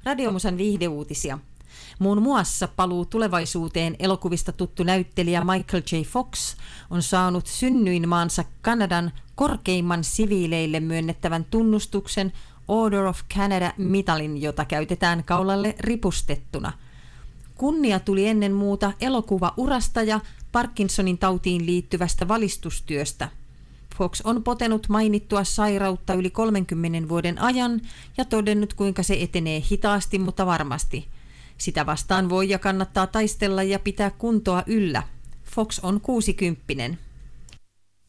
Radiomusan viihdeuutisia. Muun muassa Paluu tulevaisuuteen -elokuvista tuttu näyttelijä Michael J. Fox on saanut synnyinmaansa Kanadan korkeimman siviileille myönnettävän tunnustuksen Order of Canada-mitalin, jota käytetään kaulalle ripustettuna. Kunnia tuli ennen muuta elokuvaurasta ja Parkinsonin tautiin liittyvästä valistustyöstä. Fox on potenut mainittua sairautta yli 30 vuoden ajan ja todennut, kuinka se etenee hitaasti, mutta varmasti. Sitä vastaan voi ja kannattaa taistella ja pitää kuntoa yllä. Fox on 60.